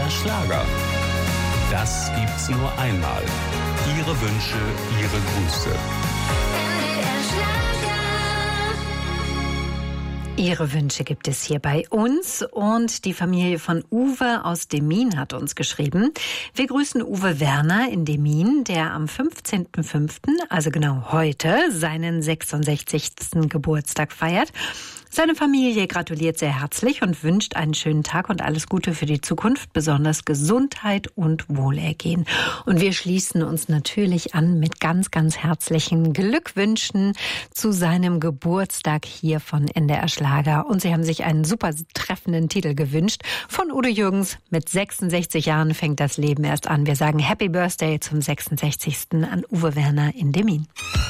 Schlager. Das gibt's nur einmal. Ihre Wünsche, Ihre Grüße. Ihre Wünsche gibt es hier bei uns und die Familie von Uwe aus Demmin hat uns geschrieben. Wir grüßen Uwe Werner in Demmin, der am 15.05., also genau heute, seinen 66. Geburtstag feiert. Seine Familie gratuliert sehr herzlich und wünscht einen schönen Tag und alles Gute für die Zukunft, besonders Gesundheit und Wohlergehen. Und wir schließen uns natürlich an mit ganz, ganz herzlichen Glückwünschen zu seinem Geburtstag hier von NDR Schlager. Und Sie haben sich einen super treffenden Titel gewünscht von Udo Jürgens. Mit 66 Jahren fängt das Leben erst an. Wir sagen Happy Birthday zum 66. an Uwe Werner in Demmin.